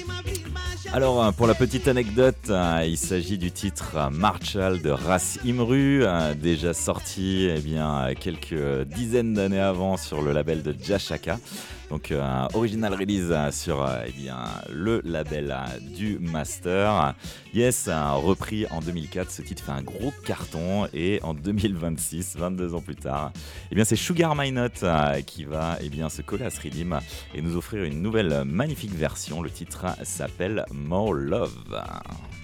Alors, pour la petite anecdote, il s'agit du titre Marshall de Ras Imru, déjà sorti quelques dizaines d'années avant sur le label de Jashaka. Donc, original release sur le label du Master. Yes, repris en 2004, ce titre fait un gros carton et en 2026, 22 ans plus tard, c'est Sugar My Note qui va se coller à ce rythme et nous offrir une nouvelle magnifique version. Le titre s'appelle More Love.